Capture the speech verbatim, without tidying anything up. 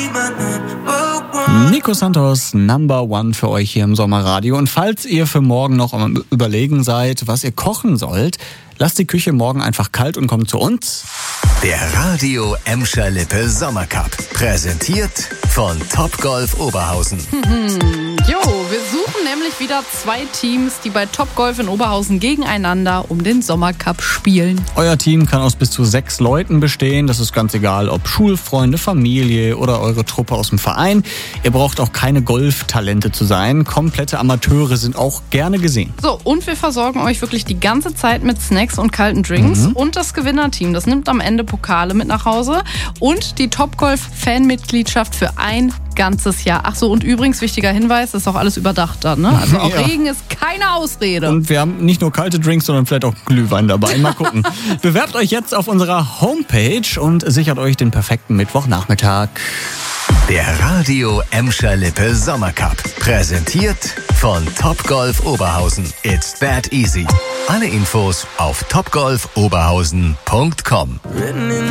Nico Santos, Number One für euch hier im Sommerradio. Und falls ihr für morgen noch am Überlegen seid, was ihr kochen sollt, lasst die Küche morgen einfach kalt und kommt zu uns. Der Radio Emscher Lippe Sommercup. Präsentiert von Topgolf Oberhausen. Jo, wir suchen nämlich wieder zwei Teams, die bei Topgolf in Oberhausen gegeneinander um den Sommercup spielen. Euer Team kann aus bis zu sechs Leuten bestehen. Das ist ganz egal, ob Schulfreunde, Familie oder eure Truppe aus dem Verein. Ihr braucht auch keine Golftalente zu sein. Komplette Amateure sind auch gerne gesehen. So, und wir versorgen euch wirklich die ganze Zeit mit Snacks und kalten Drinks. Mhm. Und das Gewinnerteam, das nimmt am Ende Pokale mit nach Hause. Und die Topgolf-Fanmitgliedschaft für ein ganzes Jahr. Ach so, und übrigens, wichtiger Hinweis, das ist auch alles überdacht dann, ne? Also auch Ja. Regen ist keine Ausrede. Und wir haben nicht nur kalte Drinks, sondern vielleicht auch Glühwein dabei. Mal gucken. Bewerbt euch jetzt auf unserer Homepage und sichert euch den perfekten Mittwochnachmittag. Der Radio Emscher Lippe Sommercup. Präsentiert von Topgolf Oberhausen. It's that easy. Alle Infos auf topgolf oberhausen punkt com.